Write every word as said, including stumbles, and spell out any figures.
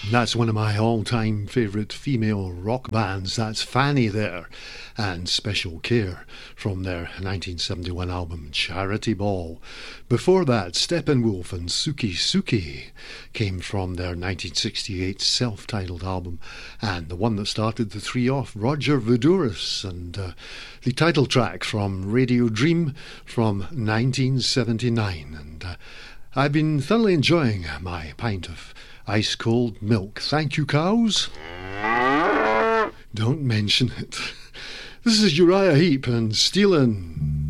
That's one of my all-time favourite female rock bands. That's Fanny there, and Special Care from their nineteen seventy-one album Charity Ball. Before that, Steppenwolf and Suki Suki came from their nineteen sixty-eight self-titled album, and the one that started the three off, Roger Voudouris, and uh, the title track from Radio Dream from nineteen seventy-nine. And uh, I've been thoroughly enjoying my pint of ice-cold milk. Thank you, cows. Don't mention it. This is Uriah Heep and Stealin'.